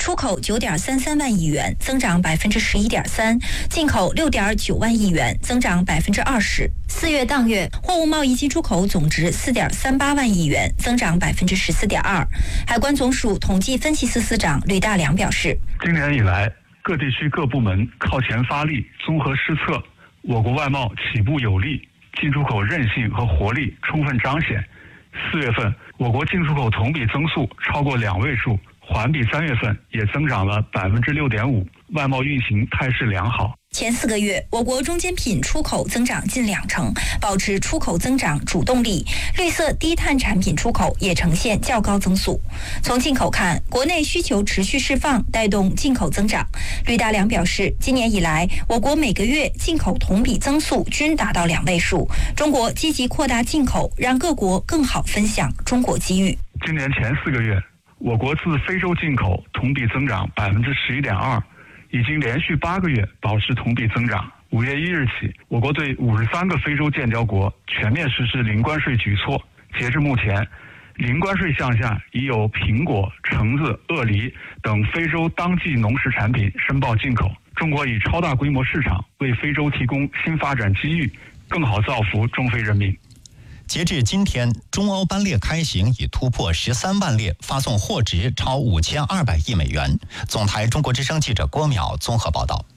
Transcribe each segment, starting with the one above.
出口9.33万亿元，增长11.3%，进口6.9万亿元，增长20%。4月当月，货物贸易进出口总值4.38万亿元，增长14.2%。海关总署统计分析司司长吕大良表示， 今年以来，各地区各部门靠前发力，综合施策，我国外贸起步有力，进出口韧性和活力充分彰显。4月份，我国进出口同比增速超过2位数，环比3月份也增长了6.5%，外贸运行态势良好。 前4个月，我国中间品出口增长近2成，保持出口增长主动力。绿色低碳产品出口也呈现较高增速。从进口看，国内需求持续释放，带动进口增长。吕大良表示，今年以来，我国每个月进口同比增速均达到2位数。中国积极扩大进口，让各国更好分享中国机遇。 今年前4个月，我国自非洲进口同比增长11.2%。已经连续8个月保持同比增长。5月1日起，我国对53个非洲建交国全面实施零关税举措。截至目前，零关税项下已有苹果、橙子、鳄梨等非洲当季农食产品申报进口。中国以超大规模市场为非洲提供新发展机遇，更好造福中非人民。 截至今天，中欧班列开行已突破13万列，发送货值超5200亿美元。总台中国之声记者郭淼综合报道。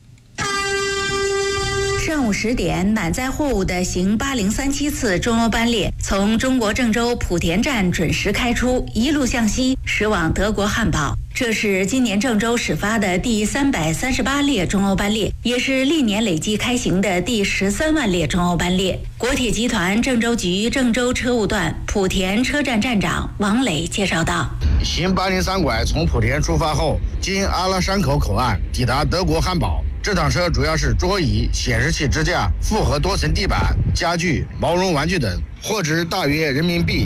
上午10点，满载货物的行8037次中欧班列从中国郑州莆田站准时开出，一路向西驶往德国汉堡。这是今年郑州始发的第338列中欧班列，也是历年累计开行的第13万列中欧班列。国铁集团郑州局郑州车务段莆田车站站长王磊介绍道： 行803拐从莆田出发后，经阿拉山口口岸抵达德国汉堡。这趟车主要是桌椅、显示器支架、复合多层地板、家具、毛绒玩具等，货值大约人民币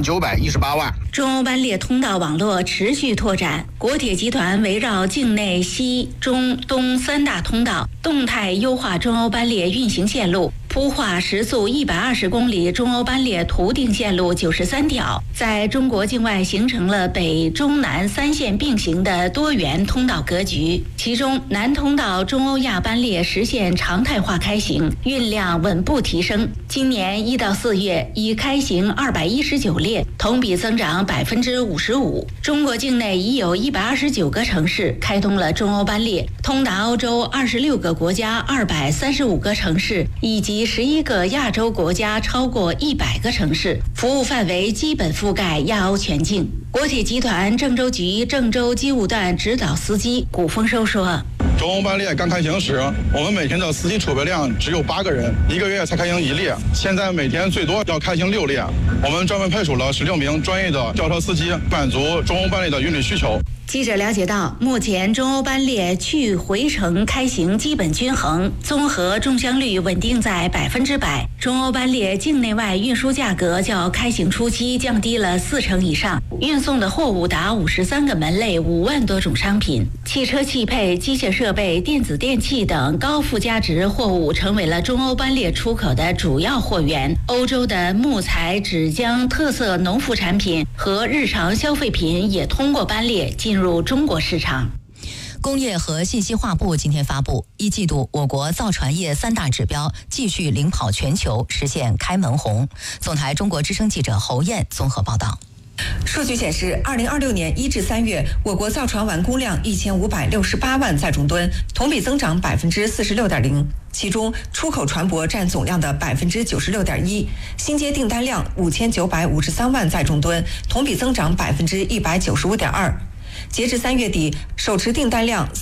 1918万。 中欧班列通道网络持续拓展，国铁集团围绕境内西、中、东3大通道，动态优化中欧班列运行线路，铺画时速120公里中欧班列图定线路93条，在中国境外形成了北中南3线并行的多元通道格局。其中，南通道中欧亚班列实现常态化开行，运量稳步提升。今年1到4月已开行219列，同比增长55%。中国境内已有129个城市开通了中欧班列，通达欧洲26个国家235个城市，以及11个亚洲国家超过100个城市，服务范围基本覆盖亚欧全境。国铁集团郑州局郑州机务段指导司机古丰收说： 中欧班列刚开行时，我们每天的司机储备量只有8个人，1个月才开行1列。现在每天最多要开行6列，我们专门派出了16名专业的轿车司机，满足中欧班列的运力需求。 记者了解到，目前中欧班列去回程开行基本均衡，综合中箱率稳定在100%。中欧班列境内外运输价格较开行初期降低了4成以上，运送的货物达53个门类，5万多种商品。汽车汽配、机械设备、电子电器等高附加值货物成为了中欧班列出口的主要货源。欧洲的木材、纸浆、特色农副产品和日常消费品也通过班列进入中国市场。 工业和信息化部今天发布，1季度我国造船业3大指标继续领跑全球，实现开门红。总台中国之声记者侯燕综合报道。 数据显示，2026年1至3月，我国造船完工量1568万载重吨，同比增长46.0%。其中，出口船舶占总量的96.1%，新接订单量5953万载重吨，同比增长195.2%。截至3月底，手持订单量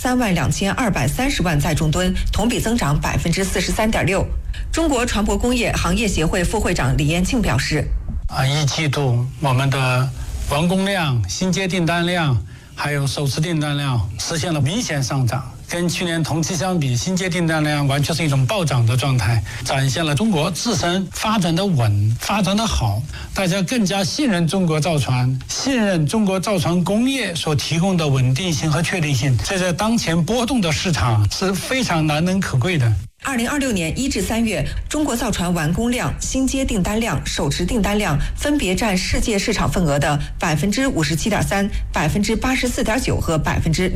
32230万载重吨，同比增长43.6%。中国船舶工业行业协会副会长李延庆表示 ，1季度我们的完工量、新接订单量还有手持订单量实现了明显上涨，跟去年同期相比，新接订单量完全是一种暴涨的状态，展现了中国自身发展的稳、发展的好，大家更加信任中国造船，信任中国造船工业所提供的稳定性和确定性，这在当前波动的市场是非常难能可贵的。 2026年1至3月，中国造船完工量、新接订单量、手持订单量分别占世界市场份额的57.3%、84.9%和6%。